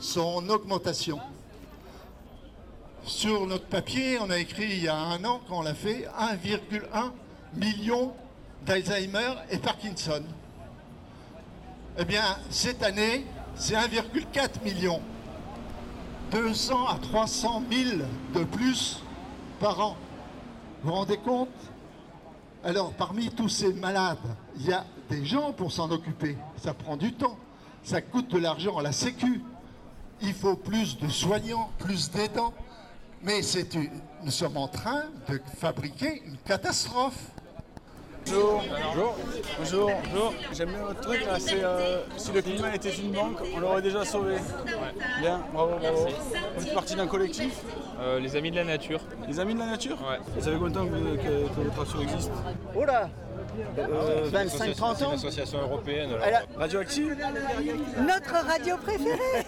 sont en augmentation. Sur notre papier, on a écrit il y a un an, quand on l'a fait, 1,1 million d'Alzheimer et Parkinson. Eh bien, cette année, c'est 1,4 million. 200 à 300 000 de plus par an. Vous vous rendez compte? Alors, parmi tous ces malades, il y a des gens pour s'en occuper. Ça prend du temps. Ça coûte de l'argent à la Sécu. Il faut plus de soignants, plus d'aidants. Mais nous sommes en train de fabriquer une catastrophe. Bonjour. Bonjour. Bonjour. Bonjour. J'aime bien votre truc là, c'est si le climat était une banque, on l'aurait déjà sauvé. Ouais. Bien, bravo, bravo. Vous faites partie d'un collectif? Les Amis de la Nature. Les Amis de la Nature? Ouais. Vous savez combien de temps que votre asso existe? Oh là 25-30 ans. C'est une association européenne. Radioactive? Notre radio préférée.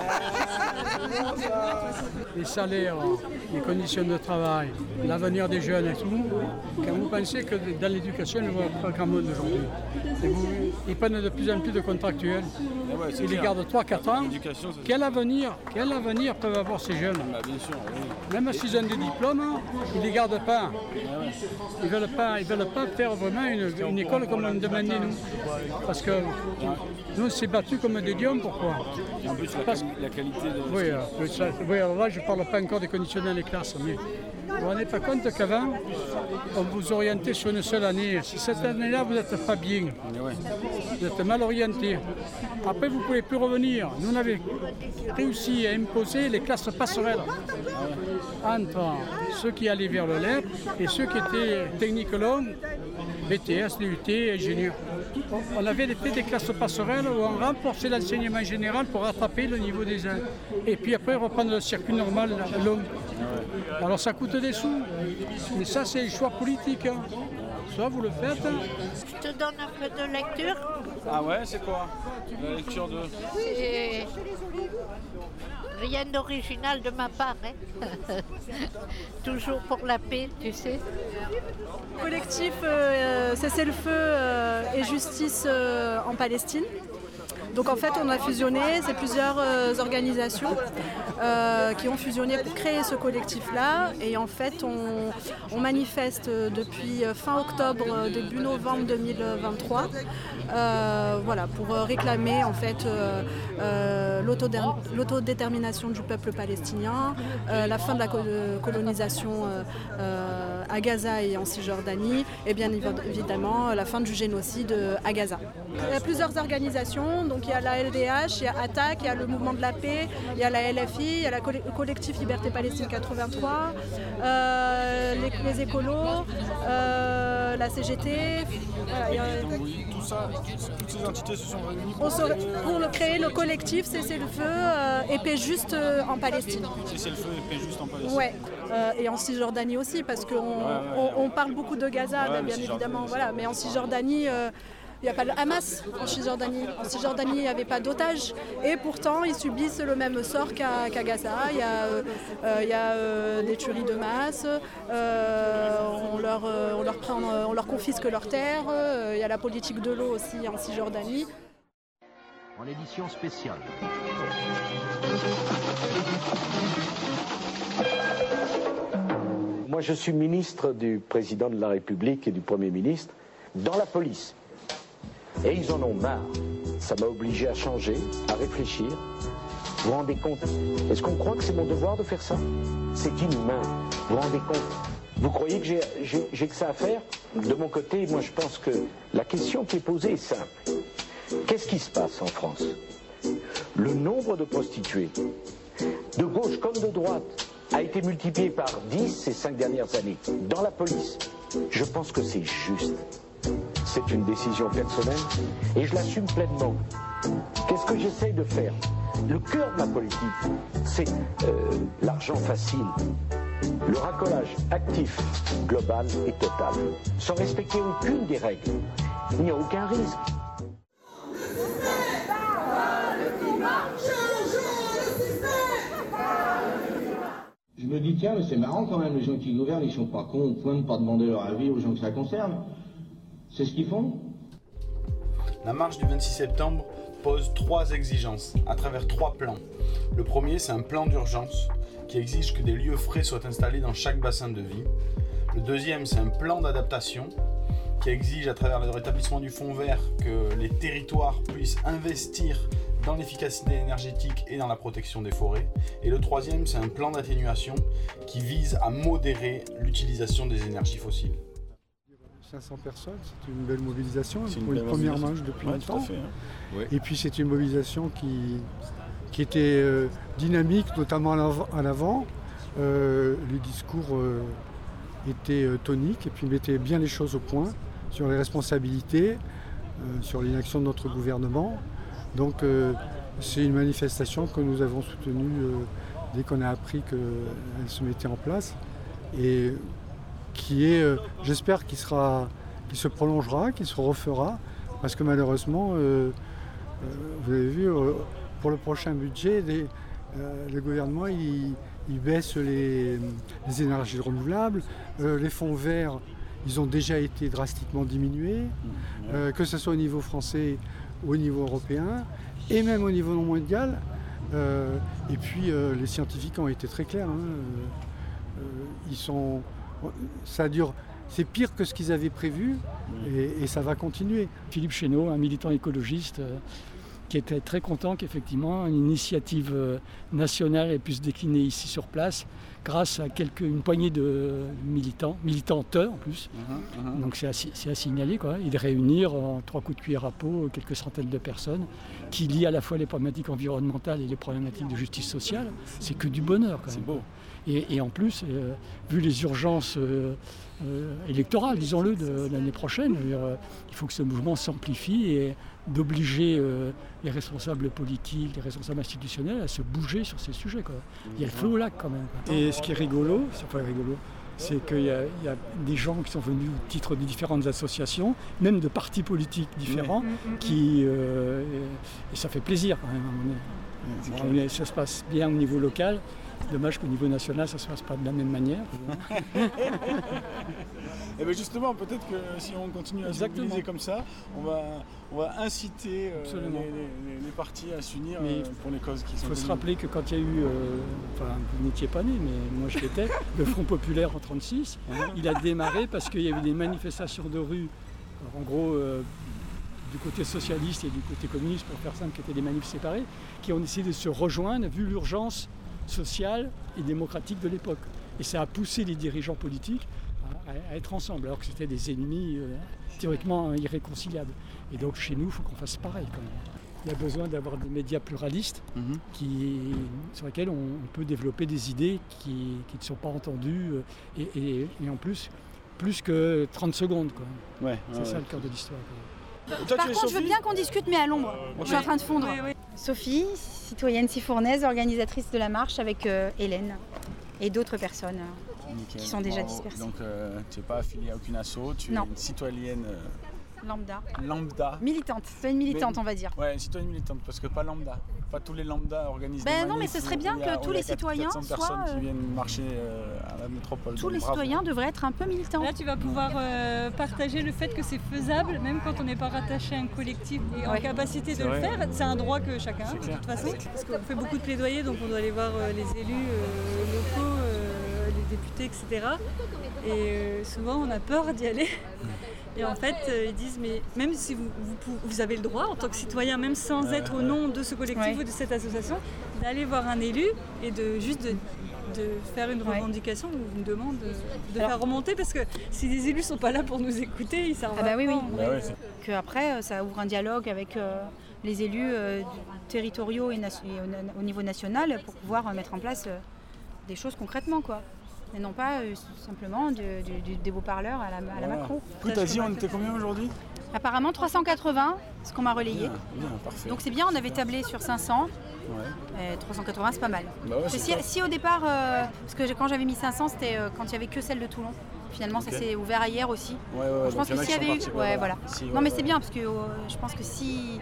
Les salaires, les conditions de travail, l'avenir des jeunes et tout, quand vous pensez que dans l'éducation, il n'y a pas grand monde aujourd'hui. Ils prennent de plus en plus de contractuels. Ouais, ils les gardent 3-4 ans. Quel avenir peuvent avoir ces jeunes? Bien sûr, oui. Même s'ils ont des diplômes, ils ne les gardent pas. Ils veulent pas faire vraiment une école comme on demandait nous. Parce que nous, on s'est battus comme des lions, pourquoi? Et en plus, la qualité de... Oui, alors là, je ne parle pas encore des conditions dans les classes, mais vous ne vous rendez pas compte qu'avant, on vous orientait sur une seule année. Si cette année-là, vous n'êtes pas bien, vous êtes mal orienté. Après, vous ne pouvez plus revenir. Nous, on avait réussi à imposer les classes passerelles entre ceux qui allaient vers le LEP et ceux qui étaient techniques longues, BTS, DUT, ingénieurs. On avait fait des classes passerelles où on renforçait l'enseignement général pour rattraper le niveau des uns. Et puis après, reprendre le circuit normal long. Alors ça coûte des sous, mais ça c'est le choix politique. Soit vous le faites. Je te donne un peu de lecture. Ah ouais, c'est quoi? La lecture de... C'est rien d'original de ma part. Hein. Toujours pour la paix, tu sais. Collectif Cessez-le-feu et justice en Palestine. Donc en fait on a fusionné, c'est plusieurs organisations qui ont fusionné pour créer ce collectif-là. Et en fait on manifeste depuis fin octobre, début novembre 2023 pour réclamer en fait l'autodétermination du peuple palestinien, la fin de la colonisation à Gaza et en Cisjordanie et bien évidemment la fin du génocide à Gaza. Il y a plusieurs organisations, donc il y a la LDH, il y a ATTAC, il y a le Mouvement de la Paix, il y a la LFI, il y a le collectif Liberté Palestine 83, les écolos, la CGT. Tout ça, toutes ces entités se sont réunies pour créer le collectif Cessez-le-feu et paix juste en Palestine. Cessez-le-feu et paix juste en Palestine. Ouais. Et en Cisjordanie aussi, parce qu'on parle beaucoup de Gaza, bien évidemment, mais en Cisjordanie, il n'y a pas le Hamas en Cisjordanie. En Cisjordanie, il n'y avait pas d'otages. Et pourtant, ils subissent le même sort qu'à Gaza. Il y a des tueries de masse, on leur confisque leurs terres. Il y a la politique de l'eau aussi en Cisjordanie. En édition spéciale. Moi, je suis ministre du président de la République et du Premier ministre dans la police. Et ils en ont marre. Ça m'a obligé à changer, à réfléchir. Vous vous rendez compte? Est-ce qu'on croit que c'est mon devoir de faire ça? C'est inhumain. Vous vous rendez compte? Vous croyez que j'ai que ça à faire? De mon côté, moi je pense que la question qui est posée est simple. Qu'est-ce qui se passe en France? Le nombre de prostituées, de gauche comme de droite, a été multiplié par 10 ces 5 dernières années dans la police. Je pense que c'est juste. C'est une décision personnelle et je l'assume pleinement. Qu'est-ce que j'essaye de faire? Le cœur de ma politique, c'est l'argent facile. Le racolage actif, global et total, sans respecter aucune des règles. Il n'y a aucun risque. Je me dis, tiens, mais c'est marrant quand même, les gens qui gouvernent, ils sont pas cons au point de ne pas demander leur avis aux gens que ça concerne. C'est ce qu'ils font. La marche du 26 septembre pose 3 exigences à travers 3 plans. Le premier, c'est un plan d'urgence qui exige que des lieux frais soient installés dans chaque bassin de vie. Le deuxième, c'est un plan d'adaptation qui exige à travers le rétablissement du fonds vert que les territoires puissent investir dans l'efficacité énergétique et dans la protection des forêts. Et le troisième, c'est un plan d'atténuation qui vise à modérer l'utilisation des énergies fossiles. 500 personnes, c'est une belle mobilisation, C'est pour une première manche depuis longtemps. Tout à fait, hein. Ouais. Et puis c'est une mobilisation qui était dynamique, notamment à l'avant. Les discours étaient toniques et puis mettaient bien les choses au point sur les responsabilités, sur l'inaction de notre gouvernement. Donc c'est une manifestation que nous avons soutenue dès qu'on a appris qu'elle se mettait en place et qui est, j'espère, qui se prolongera, qui se refera, parce que malheureusement, vous avez vu, pour le prochain budget, le gouvernement il baisse les énergies renouvelables, les fonds verts, ils ont déjà été drastiquement diminués, que ce soit au niveau français ou au niveau européen, et même au niveau non mondial. Et puis les scientifiques ont été très clairs. Ça dure, c'est pire que ce qu'ils avaient prévu, et ça va continuer. Philippe Chénaud, un militant écologiste, qui était très content qu'effectivement une initiative nationale ait pu se décliner ici sur place grâce à une poignée de militantes en plus. Donc c'est à signaler, quoi. Et de réunir en 3 coups de cuillère à peau quelques centaines de personnes qui lient à la fois les problématiques environnementales et les problématiques de justice sociale. C'est que du bonheur, quand même. C'est beau. Et en plus, vu les urgences électorales, disons-le, de l'année prochaine, il faut que ce mouvement s'amplifie et d'obliger les responsables politiques, les responsables institutionnels à se bouger sur ces sujets, quoi. Il y a le feu au lac quand même. Et ce qui est rigolo, c'est qu'il y a des gens qui sont venus au titre de différentes associations, même de partis politiques différents, et ça fait plaisir quand même. Ça se passe bien au niveau local. Dommage qu'au niveau national, ça ne se passe pas de la même manière. Et bien justement, peut-être que si on continue à se mobiliser comme ça, on va inciter les partis à s'unir pour les causes qui sont. Il faut se rappeler que quand il y a eu, vous n'étiez pas né, mais moi je l'étais, le Front populaire en 1936, il a démarré parce qu'il y avait des manifestations de rue, en gros du côté socialiste et du côté communiste, pour faire simple, qui étaient des manifs séparés, qui ont essayé de se rejoindre vu l'urgence sociale et démocratique de l'époque. Et ça a poussé les dirigeants politiques à être ensemble, alors que c'était des ennemis théoriquement irréconciliables. Et donc chez nous, il faut qu'on fasse pareil quand même. Il y a besoin d'avoir des médias pluralistes sur lesquels on peut développer des idées qui ne sont pas entendues et en plus que 30 secondes, quoi. C'est ça le cœur de l'histoire, quoi. Par contre, je veux bien qu'on discute, mais à l'ombre. Je suis en train de fondre. Sophie, citoyenne sifournaise, organisatrice de la marche avec Hélène et d'autres personnes qui sont déjà dispersées. Donc, tu n'es pas affiliée à aucune asso, tu es une citoyenne lambda. Militante, citoyenne militante, on va dire. Ouais, une citoyenne militante, parce que pas lambda. Pas tous les lambda organisent des manifs. Non, mais ce serait bien que tous les citoyens soient... personnes qui viennent marcher à la métropole. Tous les citoyens devraient être un peu militants. Là, tu vas pouvoir partager le fait que c'est faisable, même quand on n'est pas rattaché à un collectif et en capacité de le faire. C'est un droit que chacun a, de toute façon. Parce qu'on fait beaucoup de plaidoyer, donc on doit aller voir les élus locaux, les députés, etc. Et souvent, on a peur d'y aller. Et en fait, ils disent, mais même si vous avez le droit, en tant que citoyen, même sans être au nom de ce collectif ou de cette association, d'aller voir un élu et de faire une revendication ou une demande, de faire remonter, parce que si les élus ne sont pas là pour nous écouter, ils servent à rien. Qu'après, ça ouvre un dialogue avec les élus territoriaux et au niveau national pour pouvoir mettre en place des choses concrètement, quoi. Et non pas simplement des beaux-parleurs à la Macron. T'as dit, on était combien aujourd'hui ? Apparemment 380, ce qu'on m'a relayé. Bien, parfait. Donc c'est bien, on avait tablé sur 500. 380, c'est pas mal. Si au départ, parce que quand j'avais mis 500, c'était quand il n'y avait que celle de Toulon. Finalement, ça s'est ouvert hier aussi. Je pense que s'il y avait eu... non mais c'est bien, parce que je pense que si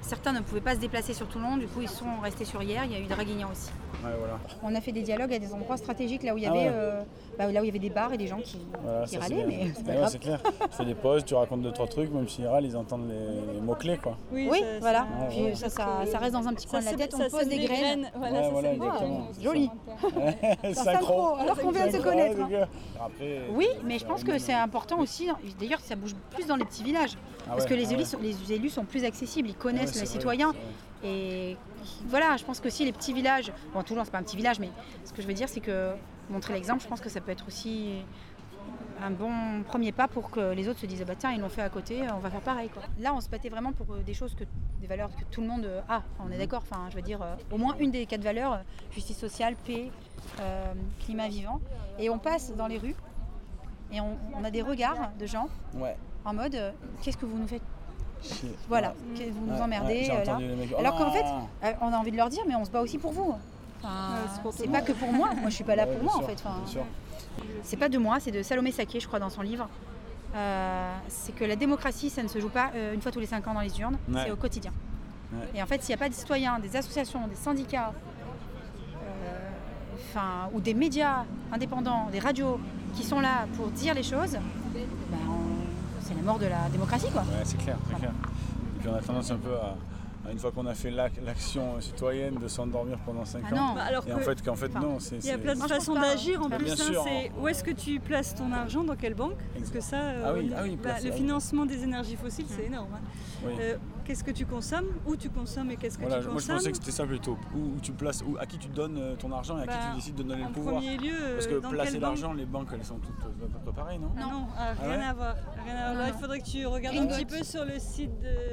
certains ne pouvaient pas se déplacer sur Toulon, du coup ils sont restés sur Hyères, il y a eu Draguignan aussi. Ouais, voilà. On a fait des dialogues à des endroits stratégiques là où il y avait, là où il y avait des bars et des gens qui râlaient, mais c'est pas grave. C'est clair. Tu fais des pauses, tu racontes 2-3 trucs, même s'ils râlent, ils entendent les mots-clés, quoi. Oui, voilà. Puis ça reste dans un petit coin de la tête, on pose des graines. Voilà, exactement. Joli. Synchro. Alors qu'on vient de se connaître. Après, oui, mais je pense que c'est important aussi. D'ailleurs, ça bouge plus dans les petits villages. Parce que les élus sont plus accessibles, ils connaissent les citoyens. Et voilà, je pense que si les petits villages, bon, Toulon c'est pas un petit village, mais ce que je veux dire c'est que montrer l'exemple, je pense que ça peut être aussi un bon premier pas pour que les autres se disent bah tiens ils l'ont fait à côté, on va faire pareil quoi. Là on se battait vraiment pour des choses des valeurs que tout le monde a, on est d'accord, enfin je veux dire au moins une des 4 valeurs, justice sociale, paix, climat vivant, et on passe dans les rues et on a des regards de gens en mode qu'est-ce que vous nous faites? Voilà, vous nous emmerdez là. Alors qu'en fait, on a envie de leur dire, mais on se bat aussi pour vous. C'est pas que pour moi. Moi, je suis pas là pour moi en fait. C'est pas de moi, c'est de Salomé Saké, je crois, dans son livre. C'est que la démocratie, ça ne se joue pas une fois tous les 5 ans dans les urnes, c'est au quotidien. Et en fait, s'il n'y a pas des citoyens, des associations, des syndicats, ou des médias indépendants, des radios qui sont là pour dire les choses, c'est la mort de la démocratie, quoi. Ouais, c'est clair, c'est clair. Et puis on a tendance un peu à une fois qu'on a fait l'action citoyenne, de s'endormir pendant 5 ans. Non. Alors et en fait, non. Il y a plein de façons d'agir en plus. C'est où est-ce que tu places ton argent, dans quelle banque? Parce que ça, le financement des énergies fossiles, c'est énorme. Hein. Qu'est-ce que tu consommes? Où tu consommes et qu'est-ce que tu consommes? Moi, je pensais que c'était ça plutôt. Où tu places, à qui tu donnes ton argent et à qui tu décides de donner le pouvoir. En premier lieu, parce que placer l'argent, les banques, elles sont toutes à peu près pareilles, non? Non, rien à voir. Alors, il faudrait que tu regardes un petit peu sur le site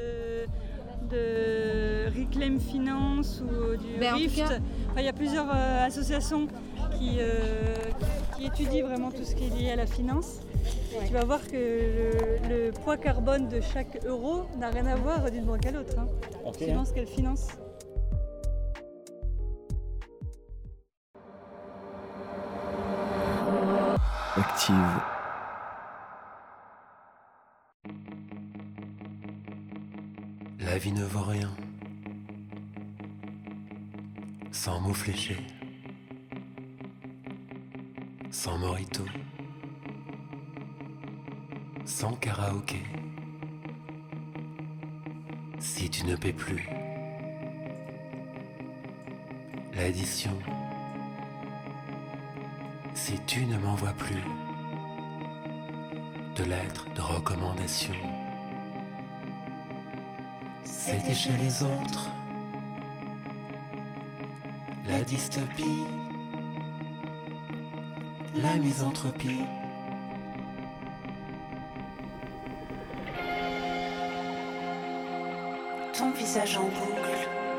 de Reclaim Finance ou du Rift. Il y a plusieurs associations qui étudient vraiment tout ce qui est lié à la finance. Et tu vas voir que le poids carbone de chaque euro n'a rien à voir d'une banque à l'autre. Suivant ce qu'elle finance. Active. La vie ne vaut rien sans mots fléchés, sans mojito, sans karaoké. Si tu ne paies plus, l'addition. Si tu ne m'envoies plus de lettres de recommandation, c'était chez les autres. La dystopie, la misanthropie. Ton visage en boucle,